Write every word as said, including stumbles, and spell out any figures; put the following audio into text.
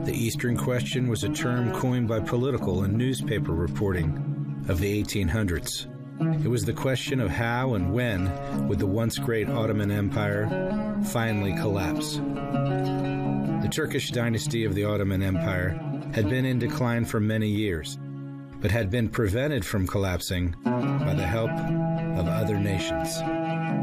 The Eastern Question was a term coined by political and newspaper reporting of the eighteen hundreds. It was the question of how and when would the once great Ottoman Empire finally collapse. The Turkish dynasty of the Ottoman Empire had been in decline for many years, but had been prevented from collapsing by the help of other nations.